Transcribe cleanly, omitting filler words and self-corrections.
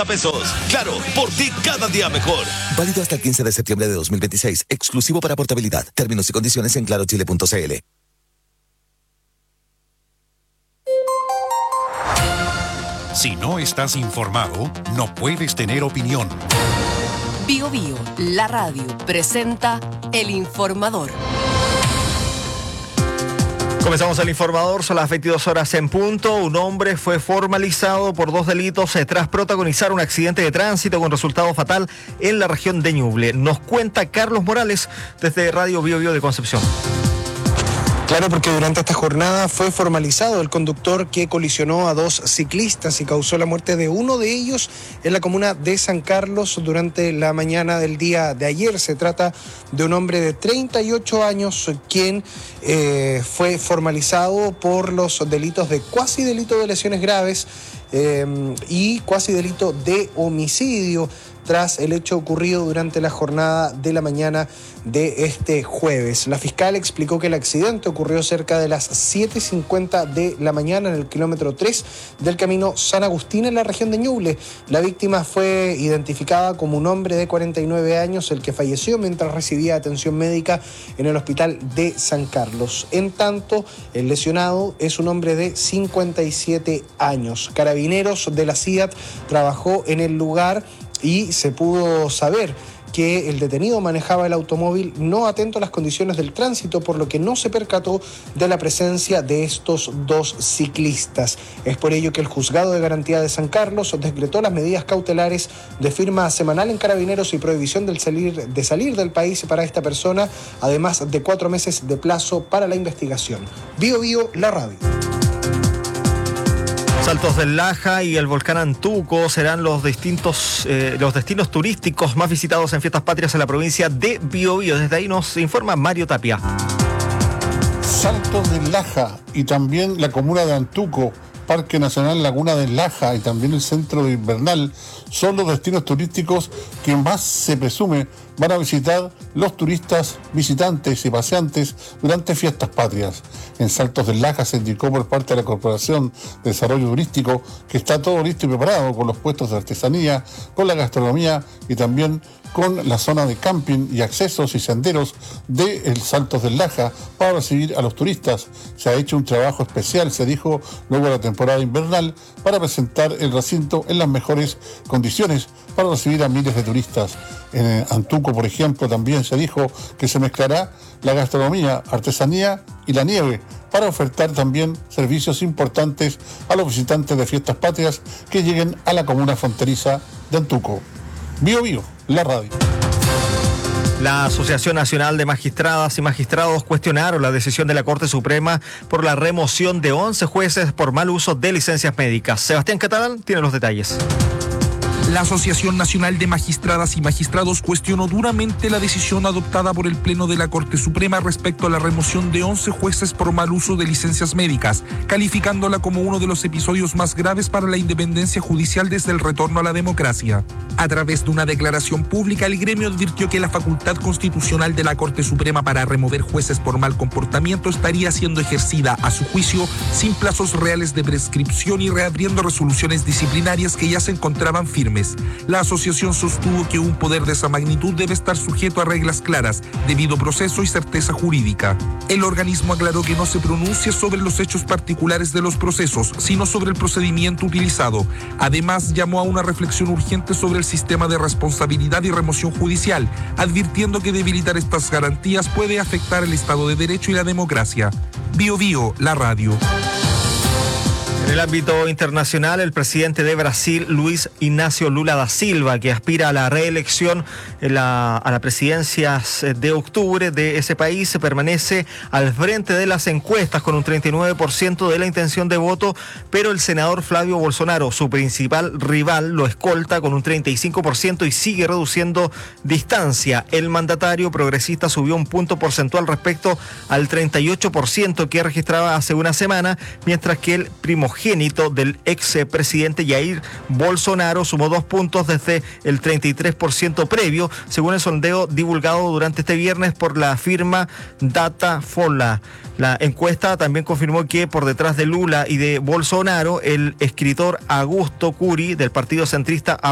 pesos. Claro, por ti cada día mejor. Válido hasta el 15 de septiembre de 2026. Exclusivo para portabilidad. Términos y condiciones en clarochile.cl. Si no estás informado, no puedes tener opinión. Bio Bio, la radio, presenta El Informador. Comenzamos el informador, son las 22 horas en punto. Un hombre fue formalizado por 2 delitos tras protagonizar un accidente de tránsito con resultado fatal en la región de Ñuble. Nos cuenta Carlos Morales desde Radio Bio Bio de Concepción. Claro, porque durante esta jornada fue formalizado el conductor que colisionó a 2 ciclistas y causó la muerte de uno de ellos en la comuna de San Carlos durante la mañana del día de ayer. Se trata de un hombre de 38 años quien fue formalizado por los delitos de cuasi delito de lesiones graves y cuasi delito de homicidio, tras el hecho ocurrido durante la jornada de la mañana de este jueves. La fiscal explicó que el accidente ocurrió cerca de las 7:50 de la mañana en el kilómetro 3 del camino San Agustín en la región de Ñuble. La víctima fue identificada como un hombre de 49 años, el que falleció mientras recibía atención médica en el hospital de San Carlos. En tanto, el lesionado es un hombre de 57 años. Carabineros de la CIAT trabajó en el lugar y se pudo saber que el detenido manejaba el automóvil no atento a las condiciones del tránsito, por lo que no se percató de la presencia de estos 2 ciclistas. Es por ello que el Juzgado de Garantía de San Carlos decretó las medidas cautelares de firma semanal en Carabineros y prohibición de salir del país para esta persona, además de 4 meses de plazo para la investigación. Bio Bio, la radio. Saltos del Laja y el volcán Antuco serán los destinos turísticos más visitados en Fiestas Patrias en la provincia de Biobío. Desde ahí nos informa Mario Tapia. Saltos del Laja y también la comuna de Antuco, Parque Nacional Laguna del Laja y también el Centro de Invernal son los destinos turísticos que más se presume van a visitar los turistas, visitantes y paseantes durante Fiestas Patrias. En Saltos del Laja se indicó por parte de la Corporación de Desarrollo Turístico que está todo listo y preparado con los puestos de artesanía, con la gastronomía y también con la zona de camping y accesos y senderos de el Saltos del Laja para recibir a los turistas. Se ha hecho un trabajo especial, se dijo, luego de la temporada invernal para presentar el recinto en las mejores condiciones para recibir a miles de turistas. En Antuco, por ejemplo, también se dijo que se mezclará la gastronomía, artesanía y la nieve para ofertar también servicios importantes a los visitantes de Fiestas Patrias que lleguen a la comuna fronteriza de Antuco. Bio Bio, la radio. La Asociación Nacional de Magistradas y Magistrados cuestionaron la decisión de la Corte Suprema por la remoción de 11 jueces por mal uso de licencias médicas. Sebastián Catalán tiene los detalles. La Asociación Nacional de Magistradas y Magistrados cuestionó duramente la decisión adoptada por el Pleno de la Corte Suprema respecto a la remoción de 11 jueces por mal uso de licencias médicas, calificándola como uno de los episodios más graves para la independencia judicial desde el retorno a la democracia. A través de una declaración pública, el gremio advirtió que la facultad constitucional de la Corte Suprema para remover jueces por mal comportamiento estaría siendo ejercida, a su juicio, sin plazos reales de prescripción y reabriendo resoluciones disciplinarias que ya se encontraban firmes. La asociación sostuvo que un poder de esa magnitud debe estar sujeto a reglas claras, debido proceso y certeza jurídica. El organismo aclaró que no se pronuncia sobre los hechos particulares de los procesos, sino sobre el procedimiento utilizado. Además, llamó a una reflexión urgente sobre el sistema de responsabilidad y remoción judicial, advirtiendo que debilitar estas garantías puede afectar el Estado de Derecho y la democracia. Bio Bio, la radio. En el ámbito internacional, el presidente de Brasil, Luis Ignacio Lula da Silva, que aspira a la reelección a la presidencia de octubre de ese país, permanece al frente de las encuestas con un 39% de la intención de voto, pero el senador Flavio Bolsonaro, su principal rival, lo escolta con un 35% y sigue reduciendo distancia. El mandatario progresista subió un punto porcentual respecto al 38% que registraba hace una semana, mientras que el primogénito del expresidente Jair Bolsonaro sumó 2 puntos desde el 33% previo, según el sondeo divulgado durante este viernes por la firma Datafolha. La encuesta también confirmó que por detrás de Lula y de Bolsonaro, el escritor Augusto Cury del partido centrista